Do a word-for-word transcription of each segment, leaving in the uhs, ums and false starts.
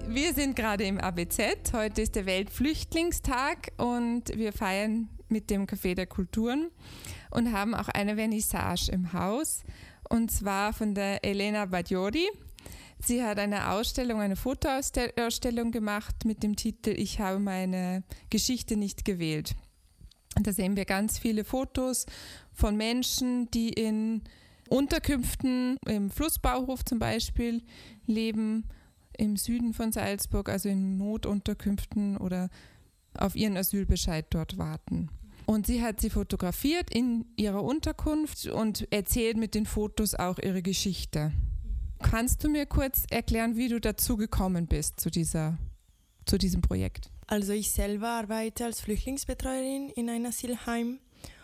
Wir sind gerade im A B Z. Heute ist der Weltflüchtlingstag und wir feiern mit dem Café der Kulturen und haben auch eine Vernissage im Haus, und zwar von der Elena Badiori. Sie hat eine Ausstellung, eine Fotoausstellung gemacht mit dem Titel „Ich habe meine Geschichte nicht gewählt". Und da sehen wir ganz viele Fotos von Menschen, die in Unterkünften im Flussbauhof zum Beispiel leben, im Süden von Salzburg, also in Notunterkünften oder auf ihren Asylbescheid dort warten. Und sie hat sie fotografiert in ihrer Unterkunft und erzählt mit den Fotos auch ihre Geschichte. Kannst du mir kurz erklären, wie du dazu gekommen bist, zu, dieser, zu diesem Projekt? Also ich selber arbeite als Flüchtlingsbetreuerin in einem Asylheim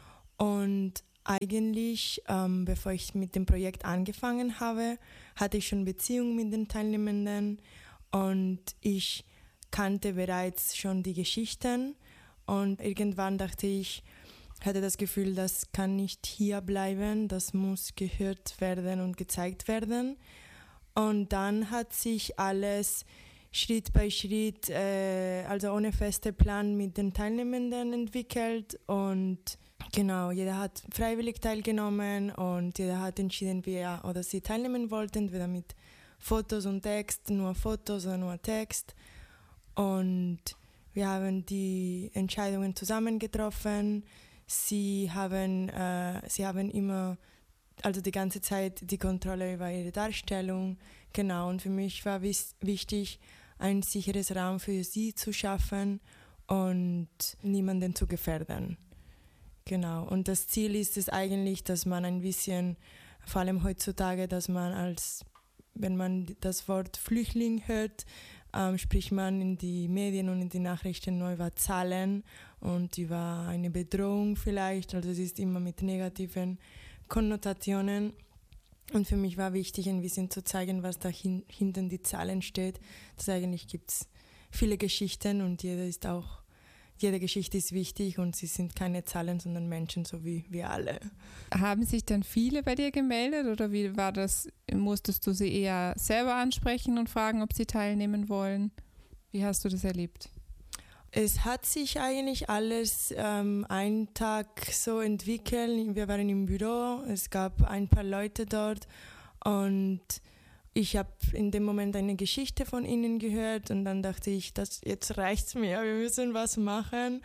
und eigentlich, ähm, bevor ich mit dem Projekt angefangen habe, hatte ich schon Beziehungen mit den Teilnehmenden und ich kannte bereits schon die Geschichten und irgendwann dachte ich, hatte das Gefühl, das kann nicht hier bleiben, das muss gehört werden und gezeigt werden. Und dann hat sich alles Schritt bei Schritt, äh, also ohne festen Plan mit den Teilnehmenden entwickelt und genau, jeder hat freiwillig teilgenommen und jeder hat entschieden, wie er oder sie teilnehmen wollten, entweder mit Fotos und Text, nur Fotos oder nur Text. Und wir haben die Entscheidungen zusammen getroffen. Sie haben, äh, sie haben immer, also die ganze Zeit die Kontrolle über ihre Darstellung. Genau, und für mich war wis- wichtig, ein sicheres Raum für sie zu schaffen und niemanden zu gefährden. Genau, und das Ziel ist es eigentlich, dass man ein bisschen, vor allem heutzutage, dass man als, wenn man das Wort Flüchtling hört, ähm, spricht man in die Medien und in die Nachrichten nur über Zahlen und über eine Bedrohung vielleicht, also es ist immer mit negativen Konnotationen. Und für mich war wichtig, ein bisschen zu zeigen, was da hin, hinter die Zahlen steht. Das eigentlich gibt es viele Geschichten und jede ist auch Jede Geschichte ist wichtig und sie sind keine Zahlen, sondern Menschen, so wie wir alle. Haben sich dann viele bei dir gemeldet oder wie war das? Musstest du sie eher selber ansprechen und fragen, ob sie teilnehmen wollen? Wie hast du das erlebt? Es hat sich eigentlich alles ähm, einen Tag so entwickelt. Wir waren im Büro, es gab ein paar Leute dort und ich habe in dem Moment eine Geschichte von ihnen gehört und dann dachte ich, das, jetzt reicht's mir, wir müssen was machen.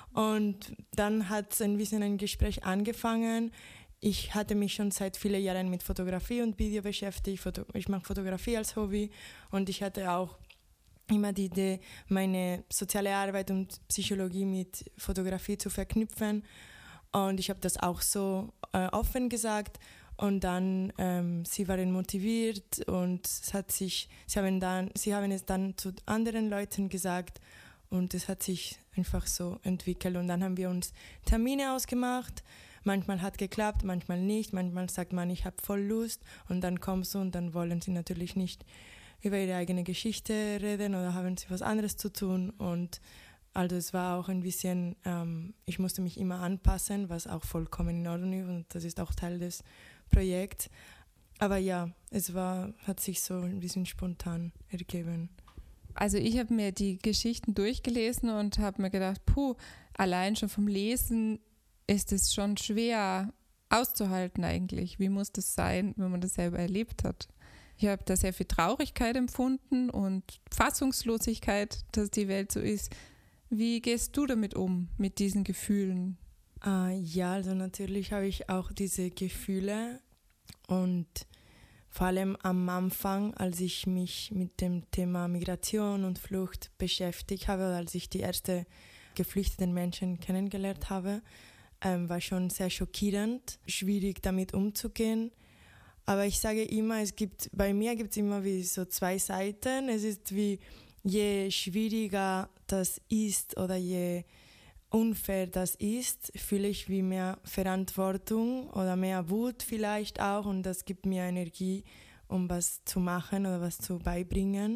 Und dann hat ein bisschen ein Gespräch angefangen. Ich hatte mich schon seit vielen Jahren mit Fotografie und Video beschäftigt. Foto- ich mache Fotografie als Hobby und ich hatte auch immer die Idee, meine soziale Arbeit und Psychologie mit Fotografie zu verknüpfen. Und ich habe das auch so äh, offen gesagt. Und dann, ähm, sie waren motiviert und es hat sich, sie haben, dann, sie haben es dann zu anderen Leuten gesagt und es hat sich einfach so entwickelt. Und dann haben wir uns Termine ausgemacht. Manchmal hat geklappt, manchmal nicht. Manchmal sagt man, ich habe voll Lust und dann kommst du und dann wollen sie natürlich nicht über ihre eigene Geschichte reden oder haben sie was anderes zu tun. Und also es war auch ein bisschen, ähm, ich musste mich immer anpassen, was auch vollkommen in Ordnung ist und das ist auch Teil des Projekt. Aber ja, es war, hat sich so ein bisschen spontan ergeben. Also ich habe mir die Geschichten durchgelesen und habe mir gedacht, puh, allein schon vom Lesen ist es schon schwer auszuhalten eigentlich. Wie muss das sein, wenn man das selber erlebt hat? Ich habe da sehr viel Traurigkeit empfunden und Fassungslosigkeit, dass die Welt so ist. Wie gehst du damit um, mit diesen Gefühlen? Uh, ja, also natürlich habe ich auch diese Gefühle und vor allem am Anfang, als ich mich mit dem Thema Migration und Flucht beschäftigt habe, als ich die ersten geflüchteten Menschen kennengelernt habe, ähm, war schon sehr schockierend, schwierig damit umzugehen. Aber ich sage immer, es gibt, bei mir gibt es immer wie so zwei Seiten. Es ist wie, je schwieriger das ist oder je unfair das ist, fühle ich wie mehr Verantwortung oder mehr Wut vielleicht auch und das gibt mir Energie, um was zu machen oder was zu beibringen.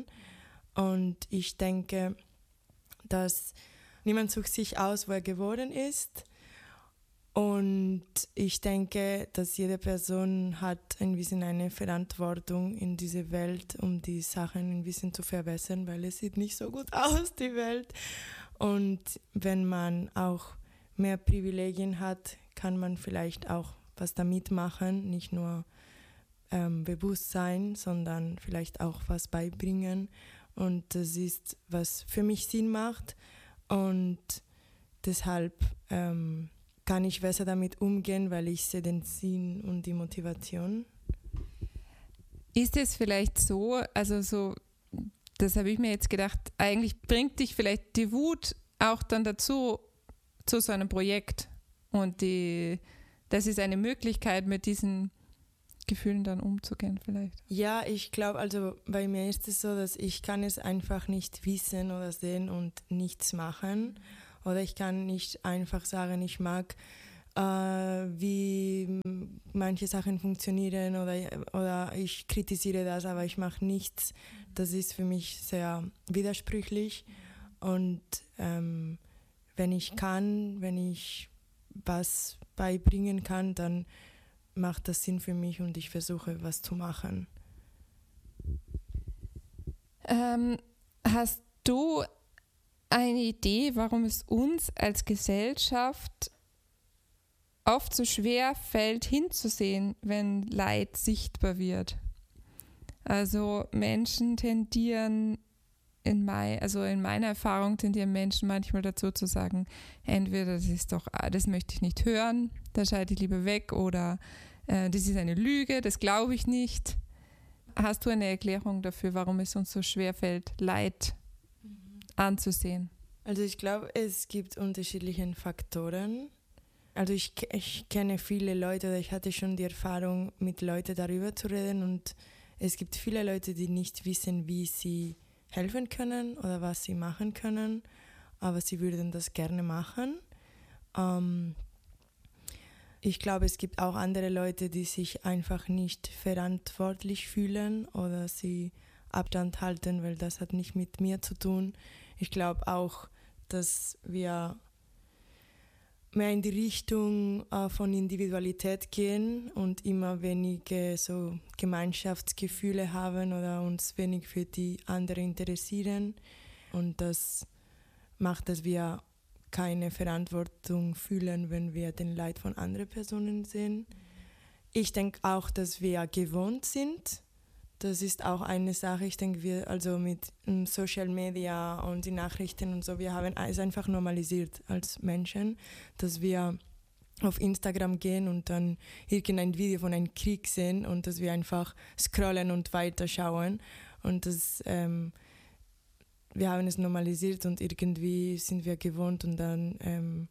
Und ich denke, dass niemand sucht sich aus, wo er geboren ist Und ich denke, dass jede Person hat ein bisschen eine Verantwortung in dieser Welt, um die Sachen ein bisschen zu verbessern, weil es sieht nicht so gut aus, die Welt. Und wenn man auch mehr Privilegien hat, kann man vielleicht auch was damit machen, nicht nur ähm, Bewusstsein, sondern vielleicht auch was beibringen. Und das ist, was für mich Sinn macht. Und deshalb ähm, kann ich besser damit umgehen, weil ich sehe den Sinn und die Motivation. Ist es vielleicht so, also so, das habe ich mir jetzt gedacht, eigentlich bringt dich vielleicht die Wut auch dann dazu, zu so einem Projekt. Und die, das ist eine Möglichkeit, mit diesen Gefühlen dann umzugehen vielleicht. Ja, ich glaube, also bei mir ist es so, dass ich kann es einfach nicht wissen oder sehen und nichts machen. Oder ich kann nicht einfach sagen, ich mag, äh, wie manche Sachen funktionieren oder, oder ich kritisiere das, aber ich mache nichts. Das ist für mich sehr widersprüchlich. Und ähm, wenn ich kann, wenn ich was beibringen kann, dann macht das Sinn für mich und ich versuche, was zu machen. Ähm, hast du eine Idee, warum es uns als Gesellschaft oft so schwer fällt, hinzusehen, wenn Leid sichtbar wird? Also Menschen tendieren, in, mein, also in meiner Erfahrung tendieren Menschen manchmal dazu zu sagen, entweder das ist doch, das möchte ich nicht hören, da schalte ich lieber weg, oder äh, das ist eine Lüge, das glaube ich nicht. Hast du eine Erklärung dafür, warum es uns so schwer fällt, Leid anzusehen? Also ich glaube, es gibt unterschiedliche Faktoren. Also ich, ich kenne viele Leute, oder ich hatte schon die Erfahrung, mit Leuten darüber zu reden, und es gibt viele Leute, die nicht wissen, wie sie helfen können oder was sie machen können, aber sie würden das gerne machen. Ähm, ich glaube, es gibt auch andere Leute, die sich einfach nicht verantwortlich fühlen oder sie Abstand halten, weil das hat nicht mit mir zu tun. Ich glaube auch, dass wir mehr in die Richtung äh, von Individualität gehen und immer weniger so Gemeinschaftsgefühle haben oder uns wenig für die anderen interessieren. Und das macht, dass wir keine Verantwortung fühlen, wenn wir den Leid von anderen Personen sehen. Ich denke auch, dass wir gewohnt sind. Das ist auch eine Sache, ich denke, wir also mit um, Social Media und die Nachrichten und so, wir haben es einfach normalisiert als Menschen, dass wir auf Instagram gehen und dann irgendein Video von einem Krieg sehen und dass wir einfach scrollen und weiterschauen. Und das, ähm, wir haben es normalisiert und irgendwie sind wir gewohnt, und dann ähm,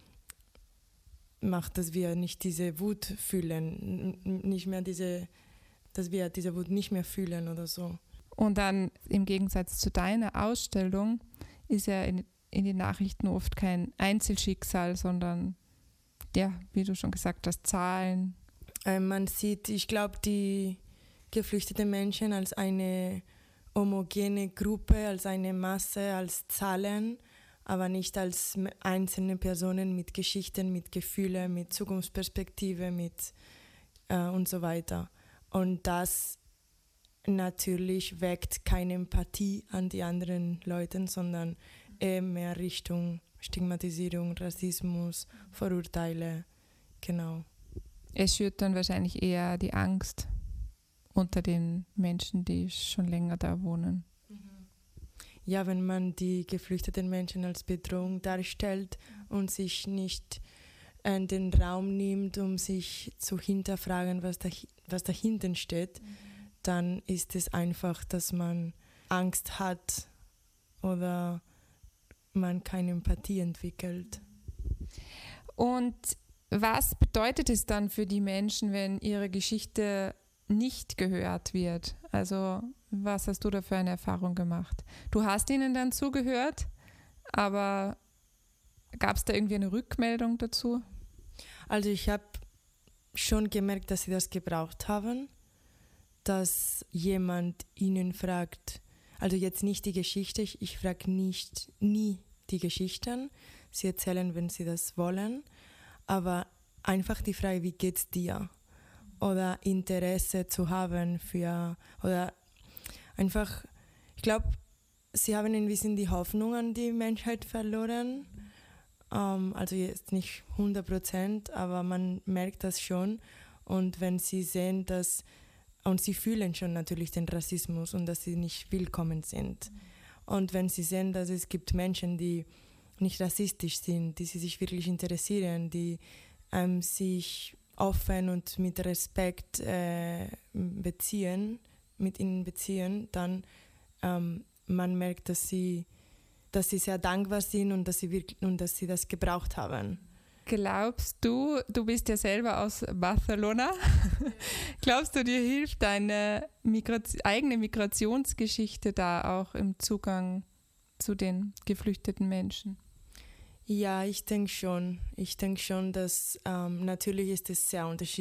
macht, dass wir nicht diese Wut fühlen, nicht mehr diese dass wir diese Wut nicht mehr fühlen oder so. Und dann im Gegensatz zu deiner Ausstellung ist ja in, in den Nachrichten oft kein Einzelschicksal, sondern, ja, wie du schon gesagt hast, Zahlen. Äh, man sieht, ich glaube, die geflüchteten Menschen als eine homogene Gruppe, als eine Masse, als Zahlen, aber nicht als einzelne Personen mit Geschichten, mit Gefühlen, mit Zukunftsperspektive, mit äh, und so weiter. Und das natürlich weckt keine Empathie an die anderen Leute, sondern eher mehr Richtung Stigmatisierung, Rassismus, Vorurteile, genau. Es schürt dann wahrscheinlich eher die Angst unter den Menschen, die schon länger da wohnen. Ja, wenn man die geflüchteten Menschen als Bedrohung darstellt und sich nicht äh, den Raum nimmt, um sich zu hinterfragen, was da was dahinter steht, mhm. dann ist es einfach, dass man Angst hat oder man keine Empathie entwickelt. Und was bedeutet es dann für die Menschen, wenn ihre Geschichte nicht gehört wird? Also was hast du da für eine Erfahrung gemacht? Du hast ihnen dann zugehört, aber gab es da irgendwie eine Rückmeldung dazu? Also ich habe schon gemerkt, dass sie das gebraucht haben, dass jemand ihnen fragt, also jetzt nicht die Geschichte, ich, ich frage nicht nie die Geschichten, sie erzählen, wenn sie das wollen, aber einfach die Frage, wie geht's dir? Oder Interesse zu haben für, oder einfach, ich glaube, sie haben ein bisschen die Hoffnung an die Menschheit verloren. Ähm, also jetzt nicht hundert Prozent, aber man merkt das schon. Und wenn sie sehen, dass, und sie fühlen schon natürlich den Rassismus und dass sie nicht willkommen sind. Und wenn sie sehen, dass es gibt Menschen, die nicht rassistisch sind, die sie sich wirklich interessieren, die ähm, sich offen und mit Respekt äh, beziehen, mit ihnen beziehen, dann ähm, man merkt, dass sie, dass sie sehr dankbar sind und dass sie wirklich, und dass sie das gebraucht haben. Glaubst du, du bist ja selber aus Barcelona, glaubst du, dir hilft deine Migration, eigene Migrationsgeschichte da auch im Zugang zu den geflüchteten Menschen? Ja, ich denke schon. Ich denke schon, dass ähm, natürlich ist es sehr unterschiedlich.